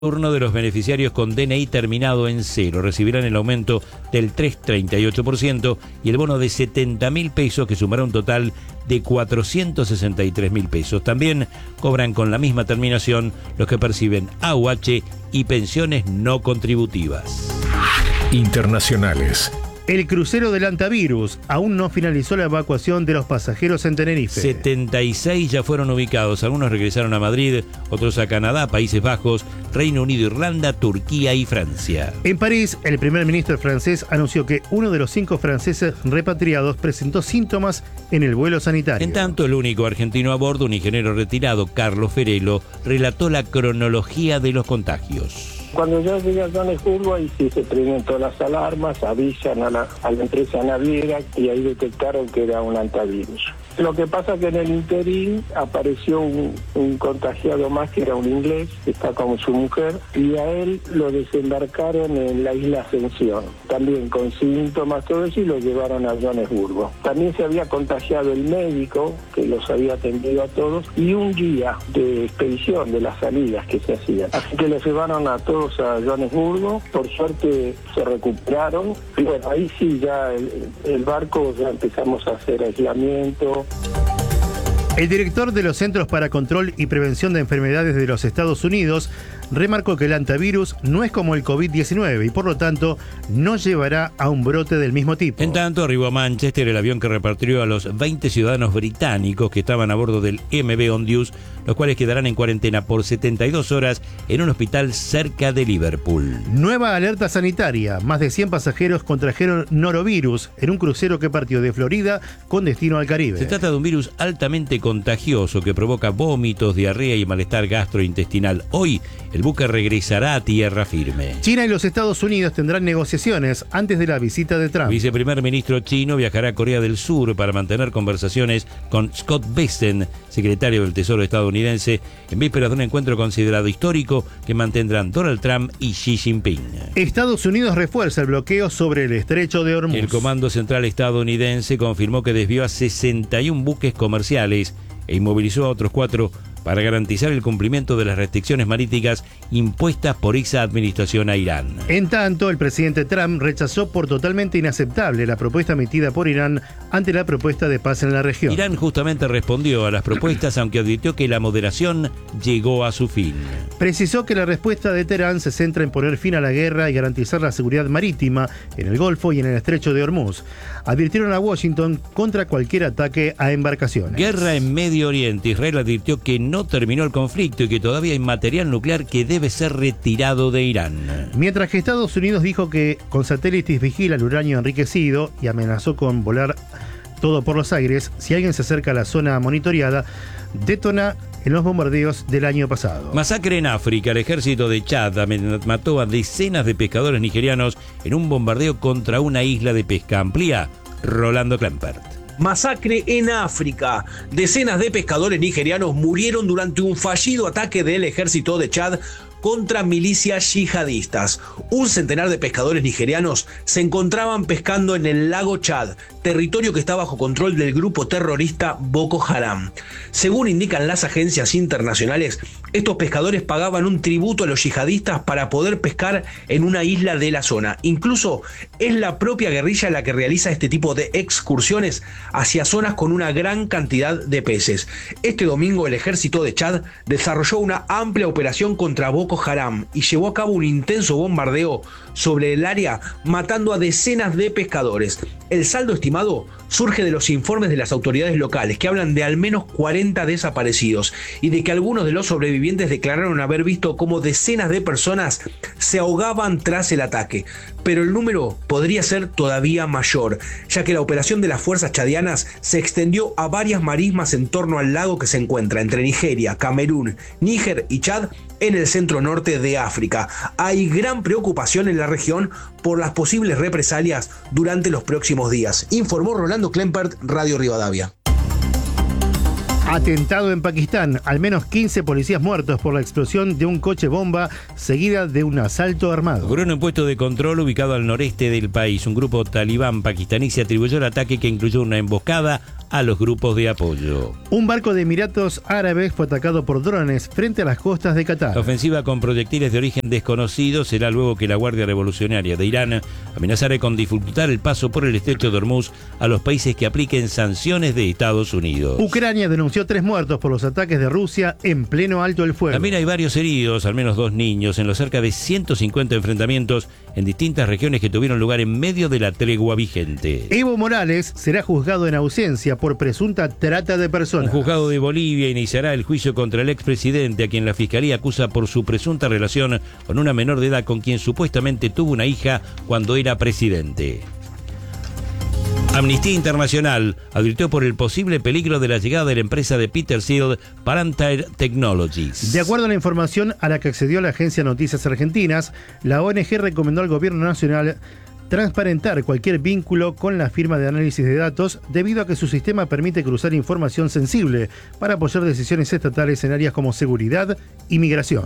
Turno de los beneficiarios con DNI terminado en 0 recibirán el aumento del 3,38% y el bono de 70.000 pesos, que sumará un total de 463.000 pesos. También cobran con la misma terminación los que perciben AUH y pensiones no contributivas. Internacionales. El crucero del Antavirus aún no finalizó la evacuación de los pasajeros en Tenerife. 76 ya fueron ubicados, algunos regresaron a Madrid, otros a Canadá, Países Bajos, Reino Unido, Irlanda, Turquía y Francia. En París, el primer ministro francés anunció que uno de los 5 franceses repatriados presentó síntomas en el vuelo sanitario. En tanto, el único argentino a bordo, un ingeniero retirado, Carlos Ferelo, relató la cronología de los contagios. Cuando yo llegué a Johannesburgo, ahí sí se prenden todas las alarmas, avisan a la empresa naviera y ahí detectaron que era un antivirus. Lo que pasa es que en el interín apareció un contagiado más, que era un inglés, que está con su mujer, y a él lo desembarcaron en la isla Ascensión, también con síntomas, todo eso, y lo llevaron a Johannesburgo. También se había contagiado el médico, que los había atendido a todos, y un guía de expedición de las salidas que se hacían. Así que los llevaron a todos a Johannesburgo, por suerte se recuperaron, y bueno, ahí sí ya el barco ya empezamos a hacer aislamiento. El director de los Centros para Control y Prevención de Enfermedades de los Estados Unidos remarcó que el antivirus no es como el COVID-19 y por lo tanto no llevará a un brote del mismo tipo. En tanto, arribó a Manchester el avión que repatrió a los 20 ciudadanos británicos que estaban a bordo del MV Ondius, los cuales quedarán en cuarentena por 72 horas en un hospital cerca de Liverpool. Nueva alerta sanitaria. Más de 100 pasajeros contrajeron norovirus en un crucero que partió de Florida con destino al Caribe. Se trata de un virus altamente contagioso que provoca vómitos, diarrea y malestar gastrointestinal. Hoy, el buque regresará a tierra firme. China y los Estados Unidos tendrán negociaciones antes de la visita de Trump. El viceprimer ministro chino viajará a Corea del Sur para mantener conversaciones con Scott Bessent, secretario del Tesoro estadounidense, en vísperas de un encuentro considerado histórico que mantendrán Donald Trump y Xi Jinping. Estados Unidos refuerza el bloqueo sobre el estrecho de Hormuz. El Comando Central estadounidense confirmó que desvió a 61 buques comerciales e inmovilizó a otros 4 para garantizar el cumplimiento de las restricciones marítimas impuestas por esa administración a Irán. En tanto, el presidente Trump rechazó por totalmente inaceptable la propuesta emitida por Irán ante la propuesta de paz en la región. Irán justamente respondió a las propuestas, aunque advirtió que la moderación llegó a su fin. Precisó que la respuesta de Teherán se centra en poner fin a la guerra y garantizar la seguridad marítima en el Golfo y en el estrecho de Hormuz. Advirtieron a Washington contra cualquier ataque a embarcaciones. Guerra en Medio Oriente. Israel advirtió que no terminó el conflicto y que todavía hay material nuclear que debe ser retirado de Irán. Mientras que Estados Unidos dijo que con satélites vigila el uranio enriquecido y amenazó con volar todo por los aires si alguien se acerca a la zona monitoreada, detona en los bombardeos del año pasado. Masacre en África. El ejército de Chad mató a decenas de pescadores nigerianos en un bombardeo contra una isla de pesca. Amplía Rolando Klempert. Masacre en África. Decenas de pescadores nigerianos murieron durante un fallido ataque del ejército de Chad contra milicias yihadistas. Un centenar de pescadores nigerianos se encontraban pescando en el lago Chad, territorio que está bajo control del grupo terrorista Boko Haram. Según indican las agencias internacionales, estos pescadores pagaban un tributo a los yihadistas para poder pescar en una isla de la zona. Incluso es la propia guerrilla la que realiza este tipo de excursiones hacia zonas con una gran cantidad de peces. Este domingo el ejército de Chad desarrolló una amplia operación contra Boko Haram y llevó a cabo un intenso bombardeo sobre el área, matando a decenas de pescadores. El saldo estimado surge de los informes de las autoridades locales, que hablan de al menos 40 desaparecidos y de que algunos de los sobrevivientes declararon haber visto cómo decenas de personas se ahogaban tras el ataque. Pero el número podría ser todavía mayor, ya que la operación de las fuerzas chadianas se extendió a varias marismas en torno al lago que se encuentra entre Nigeria, Camerún, Níger y Chad, en el centro norte de África. Hay gran preocupación en la región por las posibles represalias durante los próximos días, informó Rolando Klempert, Radio Rivadavia. Atentado en Pakistán. Al menos 15 policías muertos por la explosión de un coche bomba seguida de un asalto armado. Ocurrió en un puesto de control ubicado al noreste del país. Un grupo talibán pakistaní se atribuyó el ataque, que incluyó una emboscada, a los grupos de apoyo. Un barco de Emiratos Árabes fue atacado por drones frente a las costas de Qatar. La ofensiva con proyectiles de origen desconocido será luego que la Guardia Revolucionaria de Irán amenazara con dificultar el paso por el estrecho de Hormuz a los países que apliquen sanciones de Estados Unidos. Ucrania denunció 3 muertos por los ataques de Rusia en pleno alto el fuego. También hay varios heridos, al menos 2 niños, en los cerca de 150 enfrentamientos en distintas regiones que tuvieron lugar en medio de la tregua vigente. Evo Morales será juzgado en ausencia por presunta trata de personas. Un juzgado de Bolivia iniciará el juicio contra el expresidente, a quien la fiscalía acusa por su presunta relación con una menor de edad con quien supuestamente tuvo una hija cuando era presidente. Amnistía Internacional advirtió por el posible peligro de la llegada de la empresa de Peter Thiel, Palantir Technologies. De acuerdo a la información a la que accedió la agencia Noticias Argentinas, la ONG recomendó al gobierno nacional transparentar cualquier vínculo con la firma de análisis de datos debido a que su sistema permite cruzar información sensible para apoyar decisiones estatales en áreas como seguridad y migración.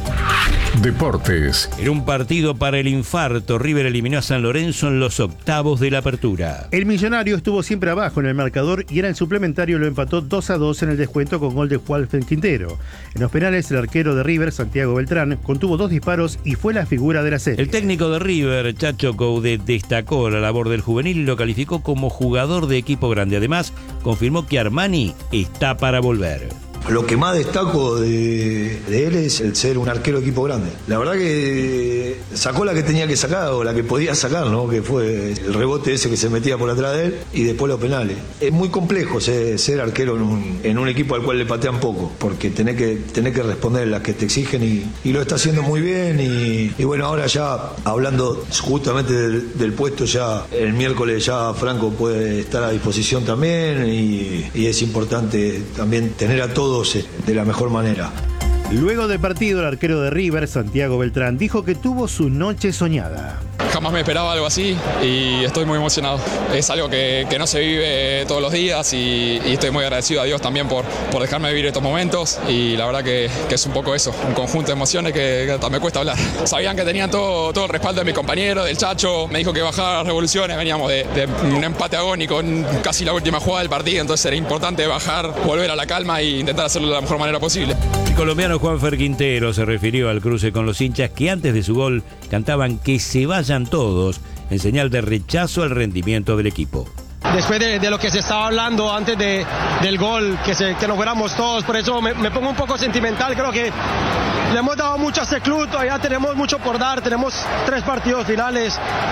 Deportes. En un partido para el infarto, River eliminó a San Lorenzo en los octavos de la apertura. El Millonario estuvo siempre abajo en el marcador y en el suplementario lo empató 2-2 en el descuento con gol de Juanfer Quintero. En los penales, el arquero de River, Santiago Beltrán, contuvo 2 disparos y fue la figura de la serie. El técnico de River, Chacho Coudet, destacó la labor del juvenil y lo calificó como jugador de equipo grande. Además, confirmó que Armani está para volver. Lo que más destaco de él es el ser un arquero de equipo grande. La verdad que sacó la que tenía que sacar o la que podía sacar, ¿no? Que fue el rebote ese que se metía por atrás de él y después los penales. Es muy complejo ser arquero en un equipo al cual le patean poco, porque tenés que responder las que te exigen y lo está haciendo muy bien. Y bueno, ahora ya hablando justamente del puesto, ya el miércoles ya Franco puede estar a disposición también y es importante también tener a todos de la mejor manera. Luego del partido, el arquero de River, Santiago Beltrán, dijo que tuvo su noche soñada. Jamás me esperaba algo así y estoy muy emocionado. Es algo que no se vive todos los días y estoy muy agradecido a Dios también por dejarme vivir estos momentos y la verdad que es un poco eso, un conjunto de emociones que hasta me cuesta hablar. Sabían que tenían todo el respaldo de mis compañeros, del Chacho, me dijo que bajaba las revoluciones, veníamos de un empate agónico en casi la última jugada del partido, entonces era importante bajar, volver a la calma e intentar hacerlo de la mejor manera posible. El colombiano Juanfer Quintero se refirió al cruce con los hinchas que antes de su gol cantaban que se vayan todos en señal de rechazo al rendimiento del equipo. Después de lo que se estaba hablando antes del gol, que nos fuéramos todos, por eso me pongo un poco sentimental. Creo que le hemos dado mucho a este club, todavía tenemos mucho por dar, tenemos 3 partidos finales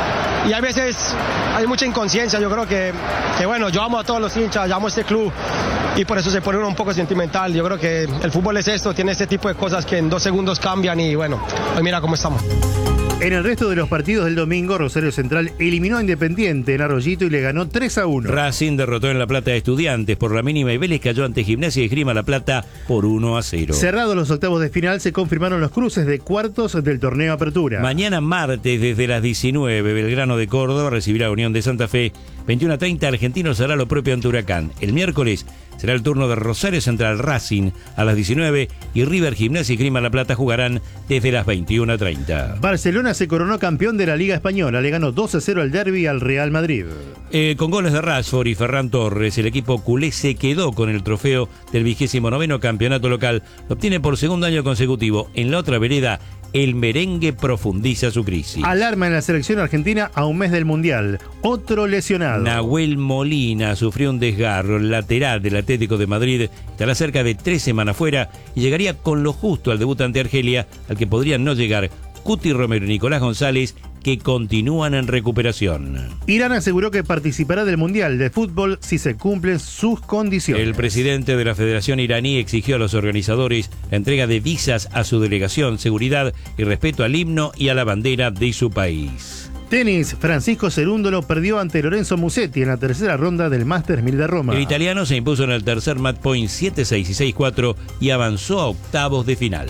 y a veces hay mucha inconsciencia. Yo creo que bueno, yo amo a todos los hinchas, yo amo a este club y por eso se pone uno un poco sentimental. Yo creo que el fútbol es esto, tiene este tipo de cosas que en 2 segundos cambian y bueno, hoy mira cómo estamos. En el resto de los partidos del domingo, Rosario Central eliminó a Independiente en Arroyito y le ganó 3-1. Racing derrotó en La Plata a Estudiantes por la mínima y Vélez cayó ante Gimnasia y Esgrima La Plata por 1-0. Cerrados los octavos de final, se confirmaron los cruces de cuartos del torneo Apertura. Mañana martes, desde las 19, Belgrano de Córdoba recibirá a Unión de Santa Fe. 21:30, Argentinos hará lo propio ante Huracán. El miércoles será el turno de Rosario Central Racing a las 19 y River, Gimnasia y Esgrima La Plata jugarán desde las 21:30. Barcelona se coronó campeón de la Liga Española, le ganó 2-0 el derbi al Real Madrid. Con goles de Rashford y Ferran Torres, el equipo culé se quedó con el trofeo del 29º campeonato local. Lo obtiene por segundo año consecutivo. En la otra vereda, el merengue profundiza su crisis. Alarma en la selección argentina a un mes del Mundial. Otro lesionado. Nahuel Molina sufrió un desgarro. El lateral del Atlético de Madrid estará cerca de 3 semanas fuera y llegaría con lo justo al debut ante Argelia, al que podrían no llegar Cuti Romero y Nicolás González, que continúan en recuperación. Irán aseguró que participará del Mundial de Fútbol si se cumplen sus condiciones. El presidente de la Federación iraní exigió a los organizadores la entrega de visas a su delegación, seguridad y respeto al himno y a la bandera de su país. Tenis, Francisco Cerúndolo perdió ante Lorenzo Musetti en la tercera ronda del Masters 1000 de Roma. El italiano se impuso en el tercer match point 7-6 y 6-4 y avanzó a octavos de final.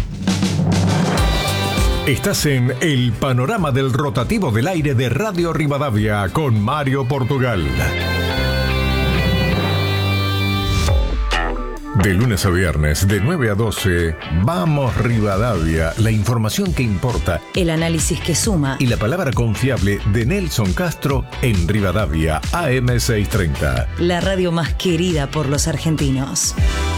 Estás en el panorama del rotativo del aire de Radio Rivadavia con Mario Portugal. De lunes a viernes, de 9 a 12, Vamos Rivadavia, la información que importa. El análisis que suma. Y la palabra confiable de Nelson Castro en Rivadavia, AM630. La radio más querida por los argentinos.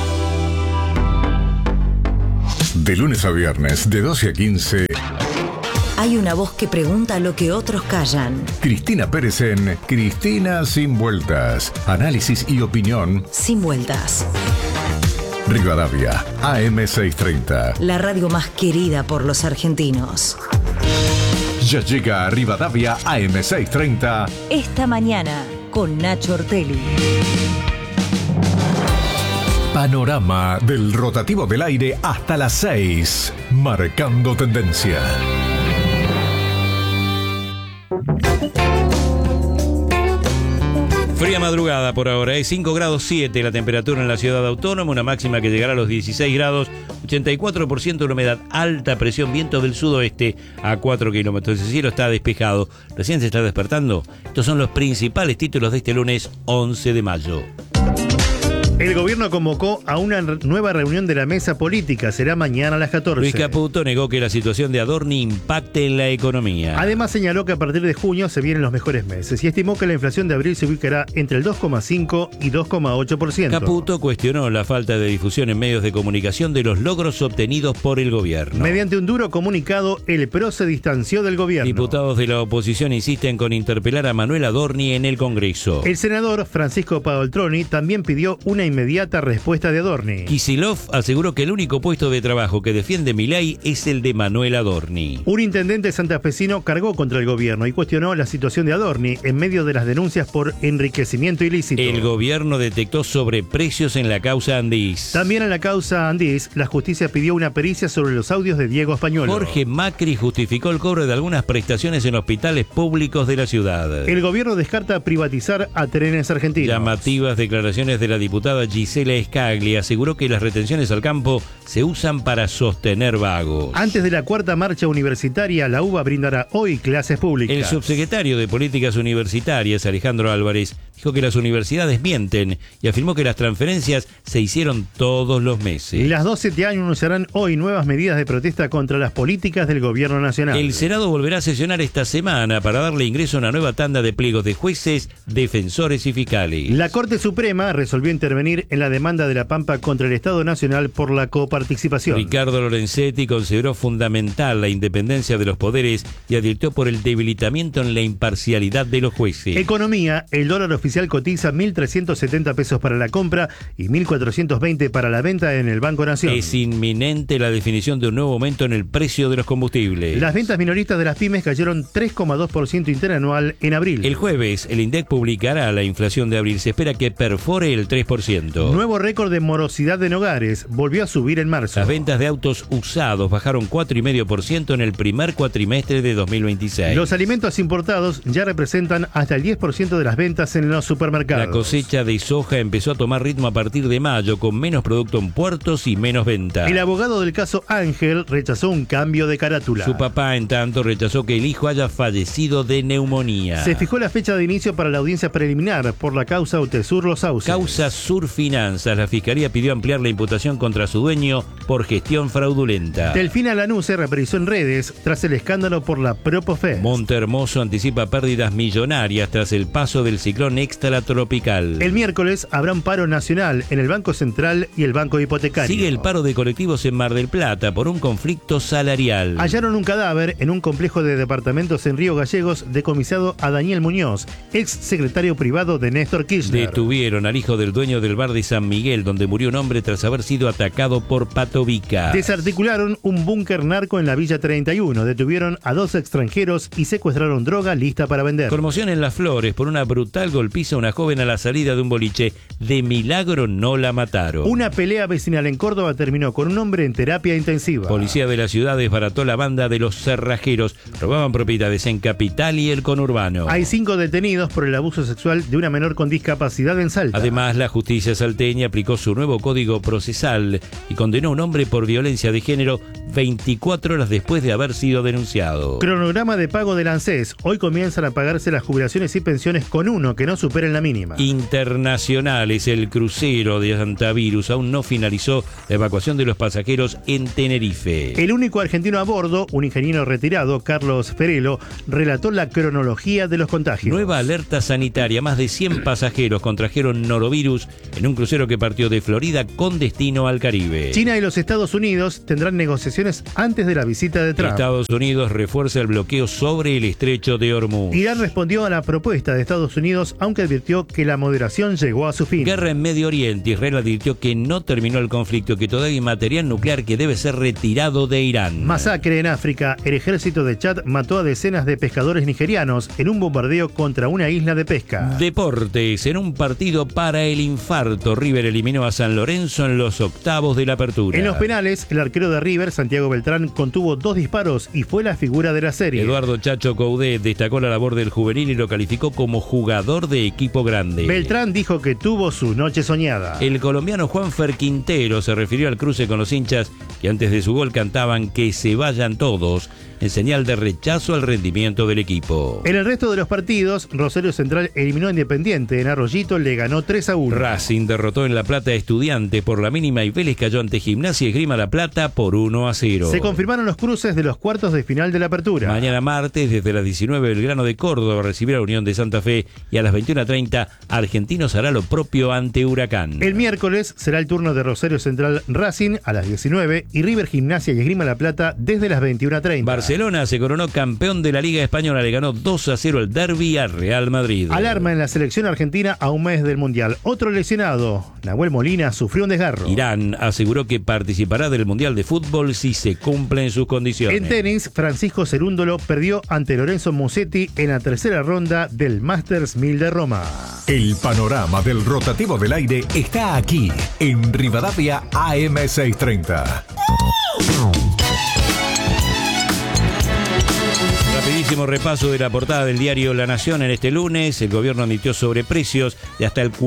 De lunes a viernes, de 12 a 15... Hay una voz que pregunta lo que otros callan. Cristina Pérez en Cristina Sin Vueltas. Análisis y opinión sin vueltas. Rivadavia, AM630. La radio más querida por los argentinos. Ya llega a Rivadavia, AM630. Esta mañana, con Nacho Ortelli. Panorama del rotativo del aire hasta las 6. Marcando tendencia. Fría madrugada por ahora, es 5 grados 7 la temperatura en la ciudad autónoma, una máxima que llegará a los 16 grados, 84% de humedad, alta presión, viento del sudoeste a 4 kilómetros. El cielo está despejado, recién se está despertando. Estos son los principales títulos de este lunes 11 de mayo. El gobierno convocó a una nueva reunión de la mesa política. Será mañana a las 14. Luis Caputo negó que la situación de Adorni impacte en la economía. Además señaló que a partir de junio se vienen los mejores meses y estimó que la inflación de abril se ubicará entre el 2,5 y 2,8%. Caputo cuestionó la falta de difusión en medios de comunicación de los logros obtenidos por el gobierno. Mediante un duro comunicado, el PRO se distanció del gobierno. Diputados de la oposición insisten con interpelar a Manuel Adorni en el Congreso. El senador Francisco Paoltroni también pidió una inmediata respuesta de Adorni. Kicillof aseguró que el único puesto de trabajo que defiende Milei es el de Manuel Adorni. Un intendente santafesino cargó contra el gobierno y cuestionó la situación de Adorni en medio de las denuncias por enriquecimiento ilícito. El gobierno detectó sobreprecios en la causa Andís. También en la causa Andís, la justicia pidió una pericia sobre los audios de Diego Españolo. Jorge Macri justificó el cobro de algunas prestaciones en hospitales públicos de la ciudad. El gobierno descarta privatizar a Trenes Argentinos. Llamativas declaraciones de la diputada Gisela Scaglia aseguró que las retenciones al campo se usan para sostener vagos. Antes de la cuarta marcha universitaria, la UBA brindará hoy clases públicas. El subsecretario de Políticas Universitarias, Alejandro Álvarez, dijo que las universidades mienten y afirmó que las transferencias se hicieron todos los meses. Las 12 años anunciarán hoy nuevas medidas de protesta contra las políticas del gobierno nacional. El Senado volverá a sesionar esta semana para darle ingreso a una nueva tanda de pliegos de jueces, defensores y fiscales. La Corte Suprema resolvió intervenir en la demanda de La Pampa contra el Estado Nacional por la coparticipación. Ricardo Lorenzetti consideró fundamental la independencia de los poderes y advirtió por el debilitamiento en la imparcialidad de los jueces. Economía, el dólar oficial cotiza 1.370 pesos para la compra y 1.420 para la venta en el Banco Nación. Es inminente la definición de un nuevo aumento en el precio de los combustibles. Las ventas minoristas de las pymes cayeron 3,2% interanual en abril. El jueves, el INDEC publicará la inflación de abril. Se espera que perfore el 3%. Nuevo récord de morosidad en hogares. Volvió a subir en marzo. Las ventas de autos usados bajaron 4,5% en el primer cuatrimestre de 2026. Los alimentos importados ya representan hasta el 10% de las ventas en los supermercados. La cosecha de soja empezó a tomar ritmo a partir de mayo, con menos producto en puertos y menos venta. El abogado del caso Ángel rechazó un cambio de carátula. Su papá, en tanto, rechazó que el hijo haya fallecido de neumonía. Se fijó la fecha de inicio para la audiencia preliminar por la causa Utesur Los Sauces. Causa Sur Finanzas. La Fiscalía pidió ampliar la imputación contra su dueño por gestión fraudulenta. Delfina Lanús se reapareció en redes tras el escándalo por la Propofest. Montehermoso anticipa pérdidas millonarias tras el paso del ciclón extratropical. El miércoles habrá un paro nacional en el Banco Central y el Banco Hipotecario. Sigue el paro de colectivos en Mar del Plata por un conflicto salarial. Hallaron un cadáver en un complejo de departamentos en Río Gallegos decomisado a Daniel Muñoz, ex secretario privado de Néstor Kirchner. Detuvieron al hijo del dueño del bar de San Miguel, donde murió un hombre tras haber sido atacado por Patovica. Desarticularon un búnker narco en la Villa 31. Detuvieron a 2 extranjeros y secuestraron droga lista para vender. Conmoción en Las Flores por una brutal golpiza a una joven a la salida de un boliche. De milagro no la mataron. Una pelea vecinal en Córdoba terminó con un hombre en terapia intensiva. Policía de la ciudad desbarató la banda de los cerrajeros. Robaban propiedades en Capital y el conurbano. Hay 5 detenidos por el abuso sexual de una menor con discapacidad en Salta. Además, la justicia justicia salteña aplicó su nuevo código procesal y condenó a un hombre por violencia de género 24 horas después de haber sido denunciado. Cronograma de pago del ANSES. Hoy comienzan a pagarse las jubilaciones y pensiones con uno que no superen la mínima. Internacionales, el crucero de Antavirus aún no finalizó la evacuación de los pasajeros en Tenerife. El único argentino a bordo, un ingeniero retirado, Carlos Ferelo, relató la cronología de los contagios. Nueva alerta sanitaria. Más de 100 pasajeros contrajeron norovirus en un crucero que partió de Florida con destino al Caribe. China y los Estados Unidos tendrán negociaciones antes de la visita de Trump. Estados Unidos refuerza el bloqueo sobre el estrecho de Hormuz. Irán respondió a la propuesta de Estados Unidos, aunque advirtió que la moderación llegó a su fin. Guerra en Medio Oriente. Israel advirtió que no terminó el conflicto, que todavía hay material nuclear que debe ser retirado de Irán. Masacre en África. El ejército de Chad mató a decenas de pescadores nigerianos en un bombardeo contra una isla de pesca. Deportes. En un partido para el infarto, River eliminó a San Lorenzo en los octavos de la apertura. En los penales, el arquero de River, Santiago Beltrán, contuvo 2 disparos y fue la figura de la serie. Eduardo Chacho Coudet destacó la labor del juvenil y lo calificó como jugador de equipo grande. Beltrán dijo que tuvo su noche soñada. El colombiano Juanfer Quintero se refirió al cruce con los hinchas que antes de su gol cantaban que se vayan todos, en señal de rechazo al rendimiento del equipo. En el resto de los partidos, Rosario Central eliminó a Independiente. En Arroyito le ganó 3-1. Racing derrotó en La Plata a Estudiantes por la mínima y Vélez cayó ante Gimnasia y Esgrima La Plata por 1-0. Se confirmaron los cruces de los cuartos de final de la apertura. Mañana martes, desde las 19, Belgrano de Córdoba recibirá a Unión de Santa Fe y a las 21:30, Argentinos hará lo propio ante Huracán. El miércoles será el turno de Rosario Central Racing a las 19 y River Gimnasia y Esgrima La Plata desde las 21:30. Barcelona se coronó campeón de la Liga Española, le ganó 2-0 el derbi al Real Madrid. Alarma en la selección argentina a un mes del Mundial. Otro lesionado, Nahuel Molina, sufrió un desgarro. Irán aseguró que participará del Mundial de Fútbol si se cumplen sus condiciones. En tenis, Francisco Cerúndolo perdió ante Lorenzo Musetti en la tercera ronda del Masters 1000 de Roma. El panorama del rotativo del aire está aquí, en Rivadavia AM630. Rapidísimo repaso de la portada del diario La Nación en este lunes. El gobierno admitió sobreprecios de hasta el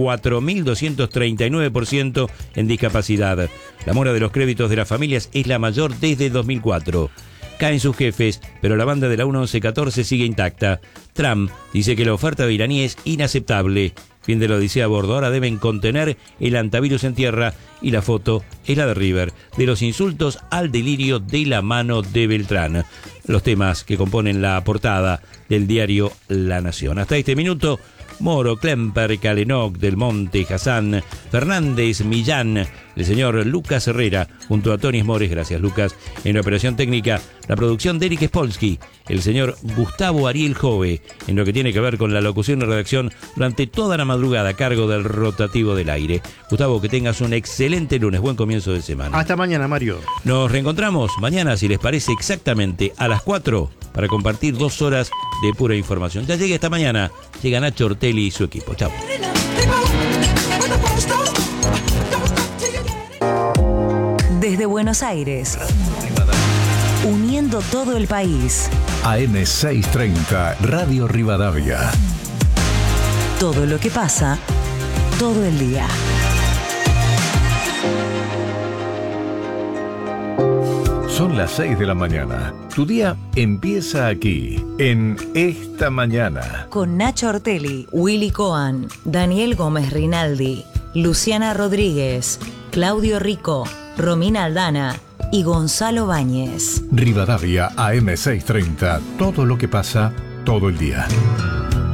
4.239% en discapacidad. La mora de los créditos de las familias es la mayor desde 2004. Caen sus jefes, pero la banda de la 1114 sigue intacta. Trump dice que la oferta de iraní es inaceptable. Fin de la odisea a bordo. Ahora deben contener el antivirus en tierra y la foto es la de River. De los insultos al delirio de la mano de Beltrán. Los temas que componen la portada del diario La Nación. Hasta este minuto, Moro, Klemper, Kalenok, Del Monte, Hassan, Fernández, Millán, el señor Lucas Herrera, junto a Tony Mores, gracias Lucas, en la operación técnica, la producción de Eric Spolsky, el señor Gustavo Ariel Jove, en lo que tiene que ver con la locución y redacción durante toda la madrugada a cargo del rotativo del aire. Gustavo, que tengas un excelente lunes, buen comienzo de semana. Hasta mañana, Mario. Nos reencontramos mañana, si les parece, exactamente a las 4 para compartir 2 horas de pura información. Ya llegue esta mañana, llega Nacho Ortelli y su equipo. Chao. Desde Buenos Aires, uniendo todo el país. AM630, Radio Rivadavia. Todo lo que pasa, todo el día. Son las 6 de la mañana. Tu día empieza aquí, en Esta Mañana. Con Nacho Ortelli, Willy Coan, Daniel Gómez Rinaldi, Luciana Rodríguez, Claudio Rico, Romina Aldana y Gonzalo Báñez. Rivadavia AM630. Todo lo que pasa, todo el día.